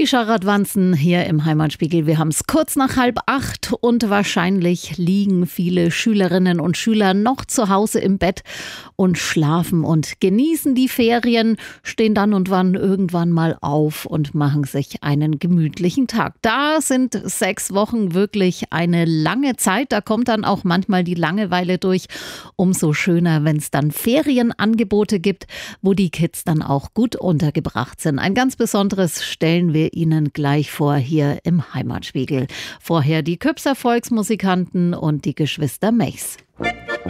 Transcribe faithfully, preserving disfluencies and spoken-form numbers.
Die Scharadwanzen hier im Heimatspiegel. Wir haben es kurz nach halb acht und wahrscheinlich liegen viele Schülerinnen und Schüler noch zu Hause im Bett und schlafen und genießen die Ferien, stehen dann und wann irgendwann mal auf und machen sich einen gemütlichen Tag. Da sind sechs Wochen wirklich eine lange Zeit. Da kommt dann auch manchmal die Langeweile durch. Umso schöner, wenn es dann Ferienangebote gibt, wo die Kids dann auch gut untergebracht sind. Ein ganz besonderes stellen wir Ihnen gleich vor hier im Heimatspiegel. Vorher die Küpser Volksmusikanten und die Geschwister Mechs.